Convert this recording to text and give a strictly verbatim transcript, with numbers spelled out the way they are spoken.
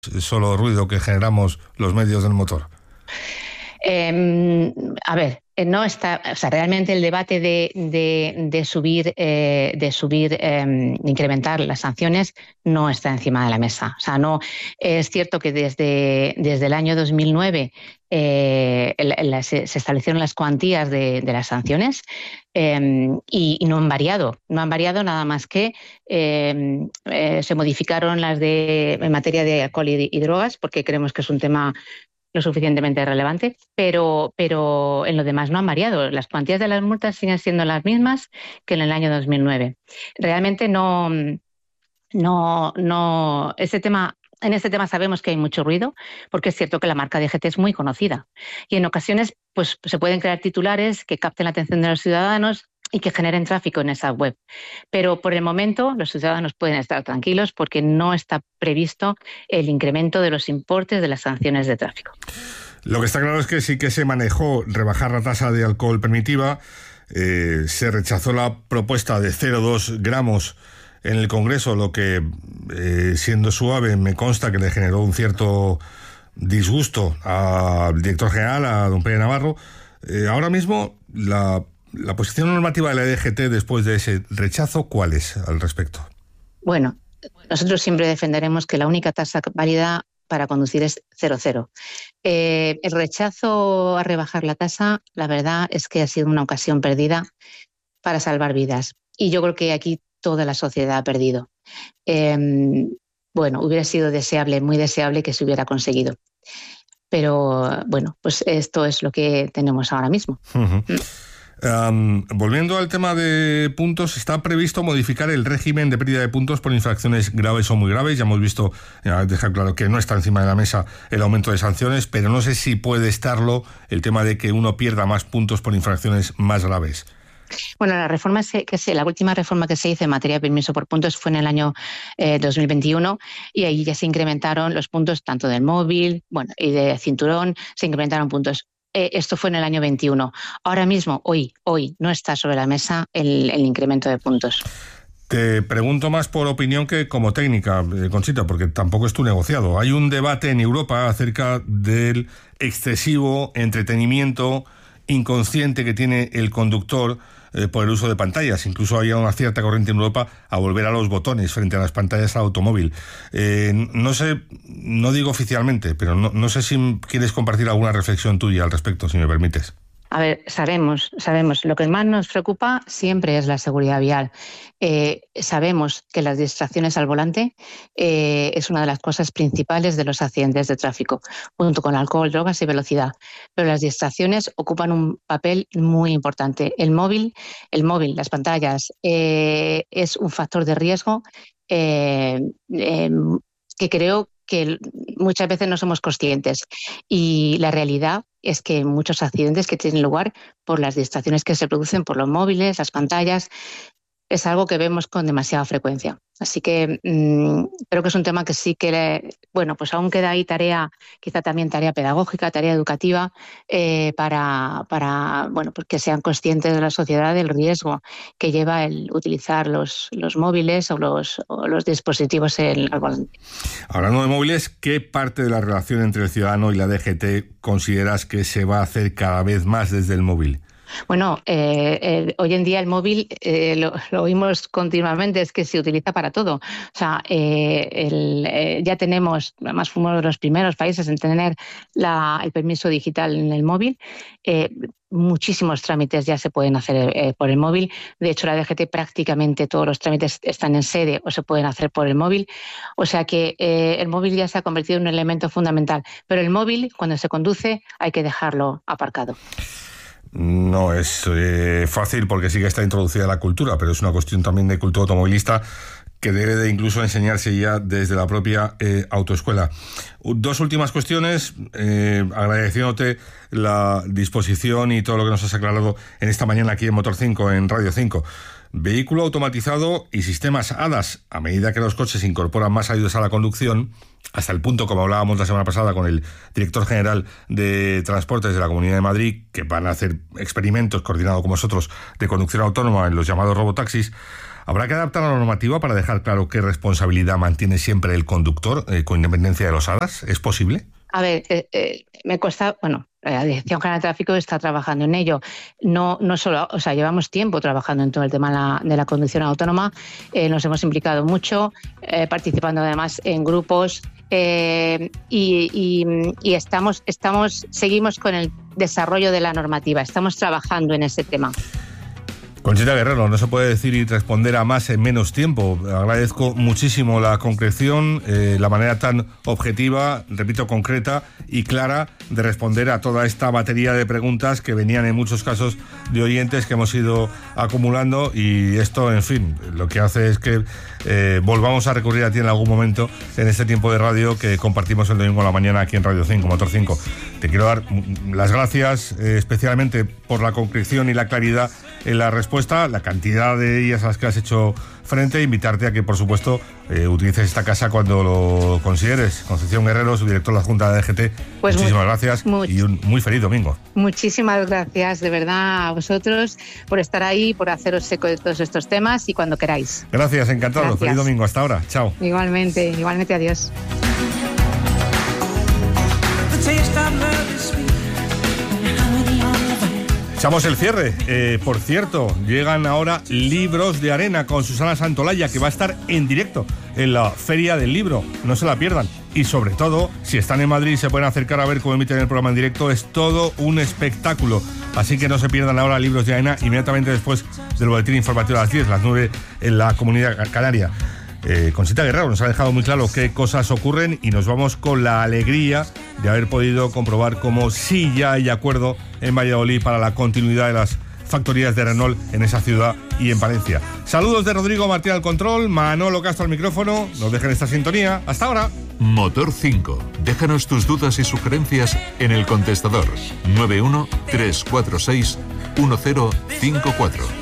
solo ruido que generamos los medios del motor? Eh, a ver, no está, o sea, realmente el debate de, de, de subir, eh, de subir, eh, de incrementar las sanciones no está encima de la mesa. O sea, no es cierto que desde, desde el año dos mil nueve eh, la, la, se, se establecieron las cuantías de, de las sanciones eh, y, y no han variado, no han variado nada más que eh, eh, se modificaron las de en materia de alcohol y, y drogas, porque creemos que es un tema lo suficientemente relevante, pero, pero en lo demás no han variado. Las cuantías de las multas siguen siendo las mismas que en el año dos mil nueve. Realmente no, no, no, este tema, en este tema sabemos que hay mucho ruido, porque es cierto que la marca D G T es muy conocida y en ocasiones pues, se pueden crear titulares que capten la atención de los ciudadanos y que generen tráfico en esa web. Pero por el momento los ciudadanos pueden estar tranquilos porque no está previsto el incremento de los importes de las sanciones de tráfico. Lo que está claro es que sí que se manejó rebajar la tasa de alcohol permitida, eh, se rechazó la propuesta de cero coma dos gramos en el Congreso, lo que, eh, siendo suave, me consta que le generó un cierto disgusto al director general, a don Pere Navarro. Eh, ahora mismo, la La posición normativa de la D G T después de ese rechazo, ¿cuál es al respecto? Bueno, nosotros siempre defenderemos que la única tasa válida para conducir es cero cero. Eh, el rechazo a rebajar la tasa, la verdad es que ha sido una ocasión perdida para salvar vidas. Y yo creo que aquí toda la sociedad ha perdido. Eh, bueno, hubiera sido deseable, muy deseable que se hubiera conseguido. Pero bueno, pues esto es lo que tenemos ahora mismo. Uh-huh. Um, volviendo al tema de puntos, está previsto modificar el régimen de pérdida de puntos por infracciones graves o muy graves. Ya hemos visto, ya dejar claro que no está encima de la mesa el aumento de sanciones, pero no sé si puede estarlo el tema de que uno pierda más puntos por infracciones más graves. Bueno, la reforma que se, la última reforma que se hizo en materia de permiso por puntos fue en el año eh, dos mil veintiuno y ahí ya se incrementaron los puntos tanto del móvil, bueno, y de cinturón, se incrementaron puntos. Eh, esto fue en el año veintiuno. Ahora mismo, hoy, hoy no está sobre la mesa el, el incremento de puntos. Te pregunto más por opinión que como técnica, eh, Conchita, porque tampoco es tu negociado. Hay un debate en Europa acerca del excesivo entretenimiento inconsciente que tiene el conductor eh, por el uso de pantallas. Incluso hay una cierta corriente en Europa a volver a los botones frente a las pantallas del automóvil. Eh, no sé, no digo oficialmente, pero no, no sé si quieres compartir alguna reflexión tuya al respecto, si me permites. A ver, sabemos, sabemos, lo que más nos preocupa siempre es la seguridad vial. Eh, sabemos que las distracciones al volante eh, es una de las cosas principales de los accidentes de tráfico, junto con alcohol, drogas y velocidad. Pero las distracciones ocupan un papel muy importante. El móvil, el móvil, las pantallas, eh, es un factor de riesgo eh, eh, que creo que muchas veces no somos conscientes. Y la realidad es que muchos accidentes que tienen lugar por las distracciones que se producen por los móviles, las pantallas, es algo que vemos con demasiada frecuencia. Así que mmm, creo que es un tema que sí que, le, bueno, pues aún queda ahí tarea, quizá también tarea pedagógica, tarea educativa, eh, para, para, bueno, pues que sean conscientes de la sociedad del riesgo que lleva el utilizar los, los móviles o los, o los dispositivos en, al volante. Hablando de móviles, ¿qué parte de la relación entre el ciudadano y la D G T consideras que se va a hacer cada vez más desde el móvil? Bueno, eh, eh, hoy en día el móvil, eh, lo, lo oímos continuamente, es que se utiliza para todo. O sea, eh, el, eh, ya tenemos, además fuimos de los primeros países en tener la, el permiso digital en el móvil. Eh, muchísimos trámites ya se pueden hacer eh, por el móvil. De hecho, la D G T prácticamente todos los trámites están en sede o se pueden hacer por el móvil. O sea que eh, el móvil ya se ha convertido en un elemento fundamental. Pero el móvil, cuando se conduce, hay que dejarlo aparcado. No es eh, fácil porque sí que está introducida la cultura, pero es una cuestión también de cultura automovilista que debe de incluso enseñarse ya desde la propia eh, autoescuela. Dos últimas cuestiones, eh, agradeciéndote la disposición y todo lo que nos has aclarado en esta mañana aquí en Motor cinco, en Radio cinco. Vehículo automatizado y sistemas A D A S. A medida que los coches incorporan más ayudas a la conducción, hasta el punto, como hablábamos la semana pasada con el director general de Transportes de la Comunidad de Madrid, que van a hacer experimentos coordinados con vosotros de conducción autónoma en los llamados robotaxis, ¿Habrá que adaptar la normativa para dejar claro qué responsabilidad mantiene siempre el conductor, eh, con independencia de los hadas? ¿Es posible? A ver, eh, eh, me cuesta, bueno, la Dirección General de Tráfico está trabajando en ello. No, no solo, o sea, llevamos tiempo trabajando en todo el tema de la, de la conducción autónoma. Eh, nos hemos implicado mucho, eh, participando además en grupos eh, y, y, y estamos, estamos, seguimos con el desarrollo de la normativa. Estamos trabajando en ese tema. Conchita Guerrero, no se puede decir y responder a más en menos tiempo. Agradezco muchísimo la concreción, eh, la manera tan objetiva, repito, concreta y clara de responder a toda esta batería de preguntas que venían en muchos casos de oyentes que hemos ido acumulando, y esto, en fin, lo que hace es que eh, volvamos a recurrir a ti en algún momento en este tiempo de radio que compartimos el domingo a la mañana aquí en Radio cinco, Motor cinco. Te quiero dar las gracias eh, especialmente por la concreción y la claridad en la respuesta, la cantidad de ellas a las que has hecho frente, e invitarte a que, por supuesto, eh, utilices esta casa cuando lo consideres. Concepción Guerrero, su director de la Junta de D G T, pues muchísimas muy, gracias much- y un muy feliz domingo. Muchísimas gracias, de verdad, a vosotros por estar ahí, por haceros eco de todos estos temas, y cuando queráis. Gracias, encantado. Gracias. Feliz domingo. Hasta ahora. Chao. Igualmente, igualmente, adiós. Echamos el cierre. Eh, por cierto, llegan ahora Libros de Arena con Susana Santolaya, que va a estar en directo en la Feria del Libro. No se la pierdan. Y sobre todo, si están en Madrid y se pueden acercar a ver cómo emiten el programa en directo, es todo un espectáculo. Así que no se pierdan ahora Libros de Arena, inmediatamente después del boletín informativo a las diez, las nueve en la Comunidad Canaria. Eh, Conchita Guerrero nos ha dejado muy claro qué cosas ocurren, y nos vamos con la alegría de haber podido comprobar cómo sí ya hay acuerdo en Valladolid para la continuidad de las factorías de Renault en esa ciudad y en Palencia. Saludos de Rodrigo Martín al control, Manolo Castro al micrófono. Nos dejen esta sintonía. Hasta ahora. Motor cinco. Déjanos tus dudas y sugerencias en el contestador nueve uno tres cuatro seis uno cero cinco cuatro.